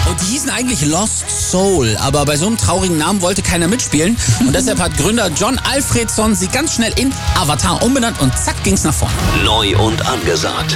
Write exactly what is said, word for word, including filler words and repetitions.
Und die hießen eigentlich Lost Soul, aber bei so einem traurigen Namen wollte keiner mitspielen. Und deshalb hat Gründer John Alfredson sie ganz schnell in Avatar umbenannt und zack ging's nach vorne. Neu und angesagt.